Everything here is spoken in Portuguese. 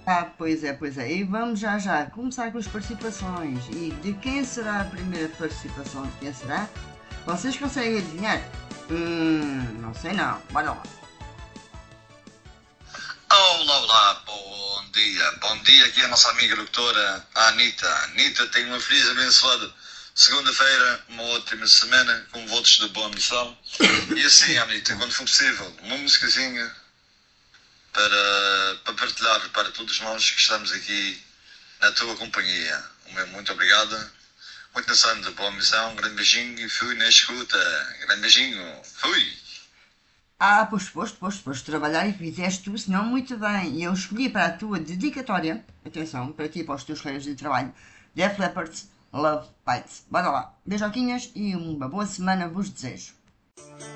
Pois é, pois é. E vamos já já começar com as participações. E de quem será a primeira participação? De quem será? Vocês conseguem adivinhar? Não sei não. Bora lá. Olá, olá, bom dia. Bom dia, aqui é a nossa amiga doutora Anitta. Anitta tem uma feliz e abençoada segunda-feira, uma ótima semana, com votos de boa missão. E assim, Anitta, quando for possível, uma musicazinha para partilhar para todos nós que estamos aqui na tua companhia. Um meu muito obrigado. Continuação de boa missão, grande beijinho e fui na escuta. Grande beijinho, fui! Pois, trabalhar e fizeste tu, senão muito bem. E eu escolhi para a tua dedicatória, atenção, para ti e para os teus colegas de trabalho, Def Leppard, Love Bites. Bora lá. Beijoquinhas e uma boa semana vos desejo.